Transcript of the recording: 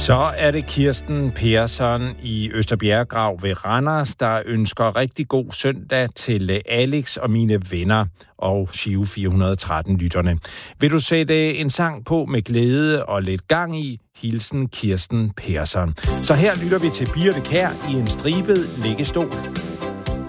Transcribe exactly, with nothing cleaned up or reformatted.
Så er det Kirsten Persson i Østerbjerggrav ved Randers, der ønsker rigtig god søndag til Alex og mine venner og Giro fire hundrede og tretten-lytterne. Vil du sætte en sang på med glæde og lidt gang i? Hilsen Kirsten Persson. Så her lytter vi til Birte Kjær i en stribet liggestol.